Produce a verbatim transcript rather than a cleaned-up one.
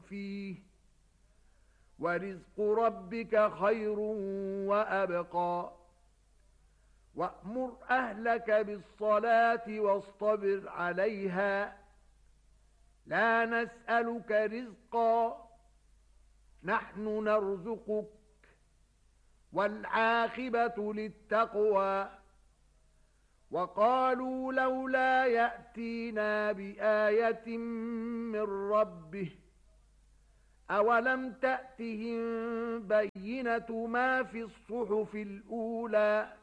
فيه ورزق ربك خير وأبقى وأمر أهلك بالصلاة واصطبر عليها لا نسألك رزقا نحن نرزقك والعاقبة للتقوى وقالوا لولا يأتينا بآية من ربه أولم تأتهم بينة ما في الصحف الأولى